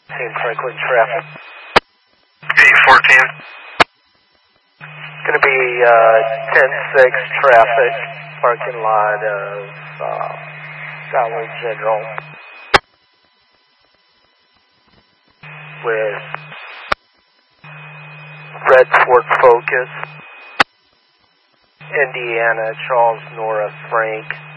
Team Franklin traffic. 814. Going to be 10-6 traffic, parking lot of Dollar General with red Ford Focus, Indiana, Charles Nora Frank.